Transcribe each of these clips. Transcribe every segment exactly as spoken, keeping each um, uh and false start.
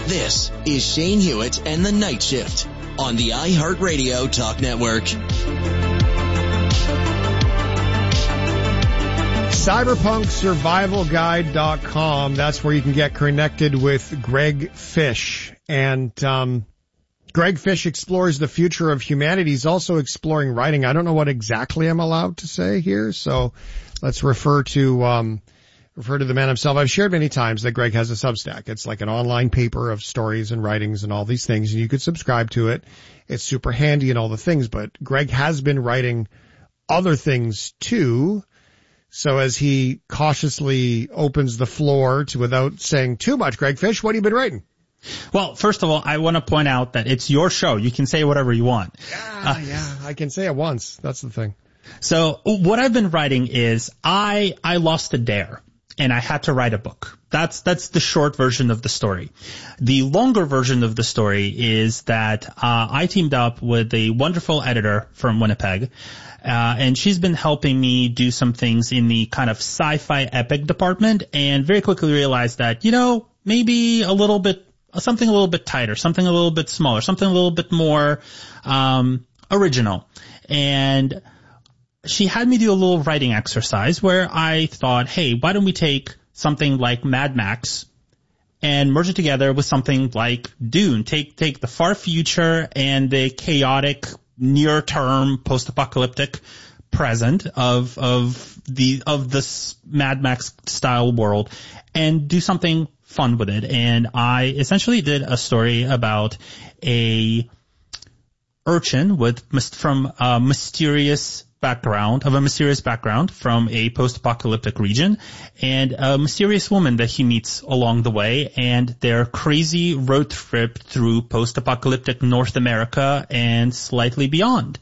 This is Shane Hewitt and the Night Shift on the iHeartRadio Talk Network. Cyberpunk Survival Guide dot com. That's where you can get connected with Greg Fish. And um, Greg Fish explores the future of humanity. He's also exploring writing. I don't know what exactly I'm allowed to say here, so let's refer to um, refer to the man himself. I've shared many times that Greg has a Substack. It's like an online paper of stories and writings and all these things, and you could subscribe to it. It's super handy and all the things, but Greg has been writing other things too. So as he cautiously opens the floor to, without saying too much, Greg Fish, what have you been writing? Well, first of all, I want to point out that it's your show. You can say whatever you want. Yeah, uh, yeah, I can say it once. That's the thing. So what I've been writing is I, I lost a dare and I had to write a book. That's, that's the short version of the story. The longer version of the story is that, uh, I teamed up with a wonderful editor from Winnipeg. Uh, and she's been helping me do some things in the kind of sci-fi epic department and very quickly realized that, you know, maybe a little bit, something a little bit tighter, something a little bit smaller, something a little bit more, um, original. And she had me do a little writing exercise where I thought, hey, why don't we take something like Mad Max and merge it together with something like Dune? Take, take the far future and the chaotic near-term post-apocalyptic present of of the of this Mad Max style world and do something fun with it. And I essentially did a story about a urchin with from a mysterious background of a mysterious background from a post-apocalyptic region and a mysterious woman that he meets along the way and their crazy road trip through post-apocalyptic North America and slightly beyond.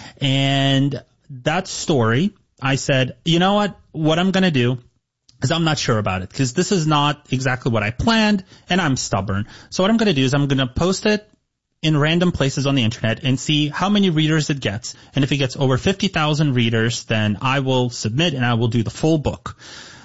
And that story, I said, you know what, what I'm going to do is I'm not sure about it because this is not exactly what I planned and I'm stubborn. So what I'm going to do is I'm going to post it in random places on the internet and see how many readers it gets. And if it gets over fifty thousand readers, then I will submit and I will do the full book.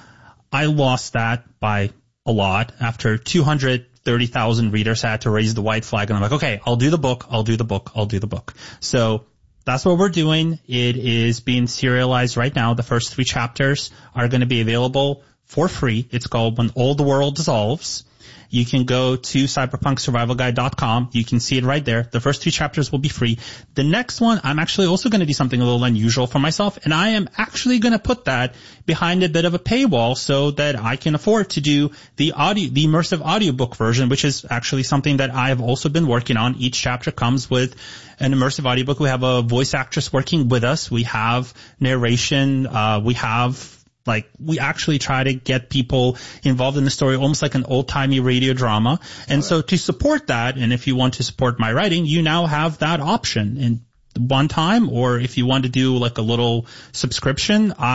I lost that by a lot. After two hundred thirty thousand readers, I had to raise the white flag and I'm like, okay, I'll do the book. I'll do the book. I'll do the book. So that's what we're doing. It is being serialized right now. The first three chapters are going to be available for free. It's called When All the World Dissolves. You can go to cyberpunk survival guide dot com. You can see it right there. The first three chapters will be free. The next one, I'm actually also going to do something a little unusual for myself, and I am actually going to put that behind a bit of a paywall so that I can afford to do the audio, the immersive audiobook version, which is actually something that I have also been working on. Each chapter comes with an immersive audiobook. We have a voice actress working with us. We have narration. Uh, we have Like, we actually try to get people involved in the story, almost like an old-timey radio drama. And so to support that, and if you want to support my writing, you now have that option in one time, or if you want to do like a little subscription,